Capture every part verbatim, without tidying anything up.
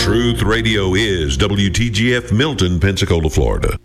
Truth Radio is W T G F Milton, Pensacola, Florida.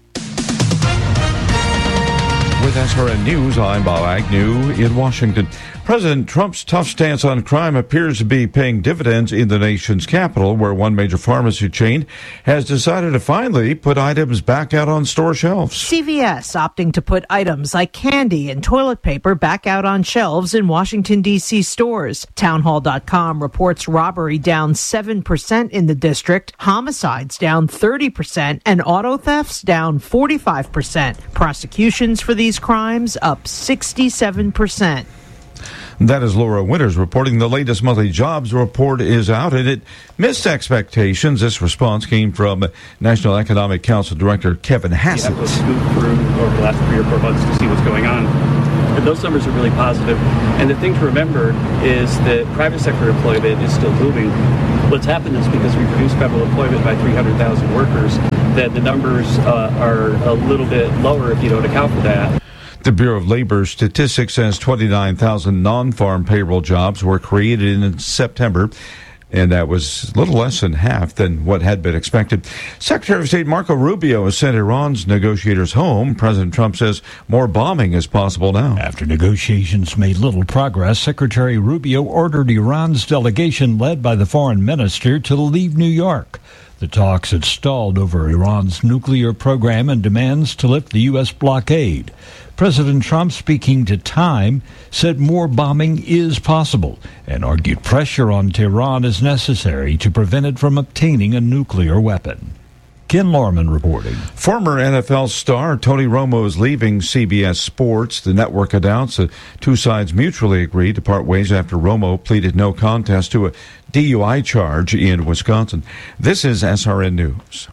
With S R N News, I'm Bob Agnew in Washington. President Trump's tough stance on crime appears to be paying dividends in the nation's capital, where one major pharmacy chain has decided to finally put items back out on store shelves. C V S opting to put items like candy and toilet paper back out on shelves in Washington, D C stores. Townhall dot com reports robbery down seven percent in the district, homicides down thirty percent, and auto thefts down forty-five percent. Prosecutions for these crimes up sixty-seven percent. That is Laura Winters reporting. The latest monthly jobs report is out, and it missed expectations. This response came from National Economic Council Director Kevin Hassett. We have to scoot through over the last three or four months to see what's going on. And those numbers are really positive. And the thing to remember is that private sector employment is still booming. What's happened is because we reduced federal employment by three hundred thousand workers, that the numbers uh, are a little bit lower if you don't account for that. The Bureau of Labor Statistics says twenty-nine thousand non-farm payroll jobs were created in September, and that was a little less than half than what had been expected. Secretary of State Marco Rubio has sent Iran's negotiators home. President Trump says more bombing is possible now. After negotiations made little progress, Secretary Rubio ordered Iran's delegation, led by the foreign minister, to leave New York. The talks had stalled over Iran's nuclear program and demands to lift the U S blockade. President Trump, speaking to Time, said more bombing is possible and argued pressure on Tehran is necessary to prevent it from obtaining a nuclear weapon. Ken Lorman reporting. Former N F L star Tony Romo is leaving C B S Sports. The network announced the two sides mutually agreed to part ways after Romo pleaded no contest to a D U I charge in Wisconsin. This is S R N News.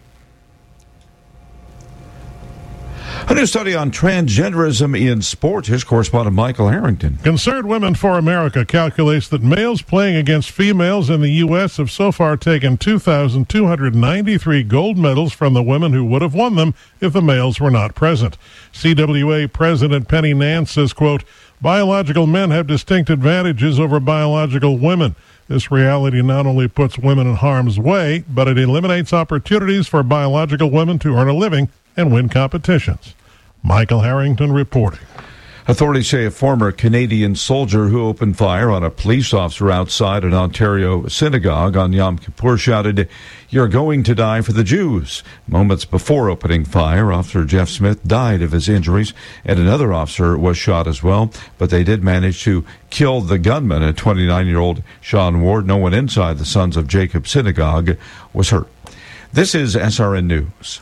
A new study on transgenderism in sports. Here's correspondent Michael Harrington. Concerned Women for America calculates that males playing against females in the U S have so far taken two thousand two hundred ninety-three gold medals from the women who would have won them if the males were not present. C W A President Penny Nance says, quote, biological men have distinct advantages over biological women. This reality not only puts women in harm's way, but it eliminates opportunities for biological women to earn a living and win competitions. Michael Harrington reporting. Authorities say a former Canadian soldier who opened fire on a police officer outside an Ontario synagogue on Yom Kippur shouted, "You're going to die for the Jews." Moments before opening fire, Officer Jeff Smith died of his injuries, and another officer was shot as well, but they did manage to kill the gunman, a twenty-nine-year-old Sean Ward. No one inside the Sons of Jacob synagogue was hurt. This is S R N News.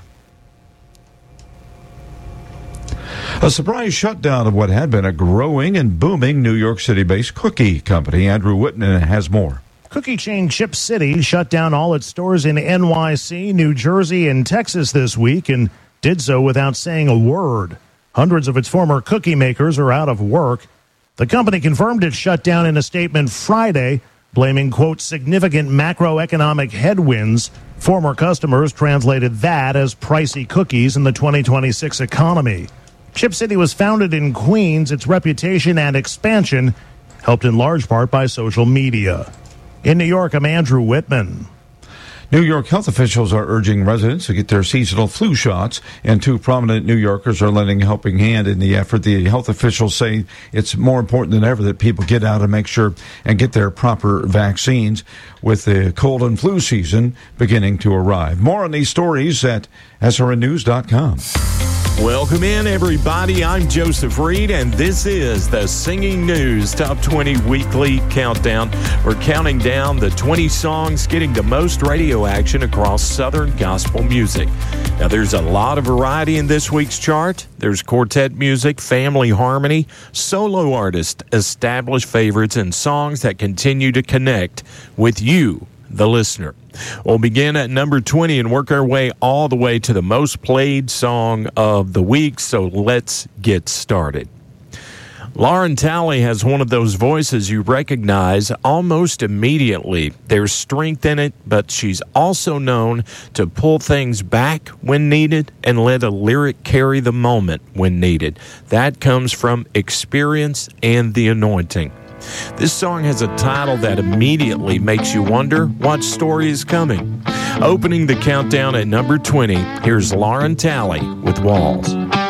A surprise shutdown of what had been a growing and booming New York City-based cookie company. Andrew Whitman has more. Cookie chain Chip City shut down all its stores in N Y C, New Jersey, and Texas this week, and did so without saying a word. Hundreds of its former cookie makers are out of work. The company confirmed its shutdown in a statement Friday, blaming, quote, significant macroeconomic headwinds. Former customers translated that as pricey cookies in the twenty twenty-six economy. Chip City was founded in Queens. Its reputation and expansion helped in large part by social media. In New York, I'm Andrew Whitman. New York health officials are urging residents to get their seasonal flu shots, and two prominent New Yorkers are lending a helping hand in the effort. The health officials say it's more important than ever that people get out and make sure and get their proper vaccines with the cold and flu season beginning to arrive. More on these stories at S R N news dot com. Welcome in, everybody. I'm Joseph Reed, and this is the Singing News Top twenty Weekly Countdown. We're counting down the twenty songs getting the most radio action across Southern gospel music. Now, there's a lot of variety in this week's chart. There's quartet music, family harmony, solo artists, established favorites, and songs that continue to connect with you, the listener. We'll begin at number twenty and work our way all the way to the most played song of the week, so let's get started. Lauren Talley has one of those voices you recognize almost immediately. There's strength in it, but she's also known to pull things back when needed and let a lyric carry the moment when needed. That comes from experience and the anointing. This song has a title that immediately makes you wonder what story is coming. Opening the countdown at number twenty, here's Lauren Talley with Walls.